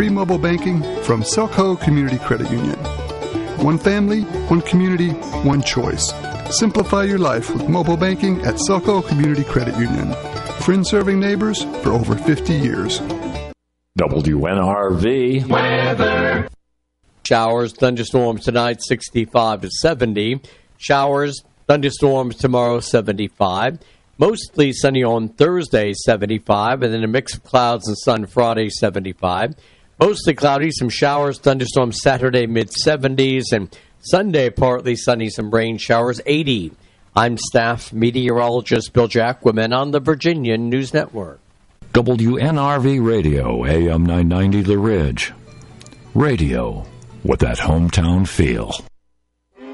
Free mobile banking from Selco Community Credit Union. One family, one community, one choice. Simplify your life with mobile banking at Selco Community Credit Union. Friends serving neighbors for over 50 years. WNRV weather. Showers, thunderstorms tonight, 65 to 70. Showers, thunderstorms tomorrow, 75. Mostly sunny on Thursday, 75. And then a mix of clouds and sun Friday, 75. Mostly cloudy, some showers, thunderstorms Saturday, mid-70s. And Sunday, partly sunny, some rain showers, 80. I'm staff meteorologist Bill Jacquemin on the Virginia News Network. WNRV Radio, AM 990 The Ridge. Radio with that hometown feel.